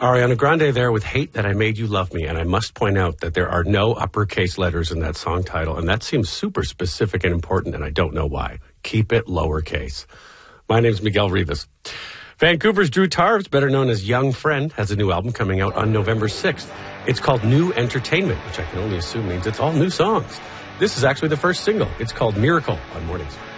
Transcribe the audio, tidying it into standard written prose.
Ariana Grande there with Hate That I Made You Love Me. And I must point out that there are no uppercase letters in that song title. And that seems super specific and important, and I don't know why. Keep it lowercase. My name's Miguel Rivas. Vancouver's Drew Tarves, better known as Young Friend, has a new album coming out on November 6th. It's called New Entertainment, which I can only assume means it's all new songs. This is actually the first single. It's called Miracle on Mornings.